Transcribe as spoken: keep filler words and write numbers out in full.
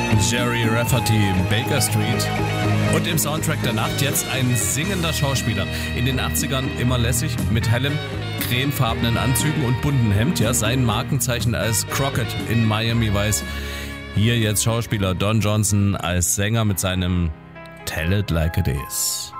Jerry Rafferty, Baker Street. Und im Soundtrack der Nacht jetzt ein singender Schauspieler. In den achtzigern immer lässig, mit hellen, cremefarbenen Anzügen und bunten Hemd. Ja, sein Markenzeichen als Crockett in Miami Vice. Hier jetzt Schauspieler Don Johnson als Sänger mit seinem Tell It Like It Is.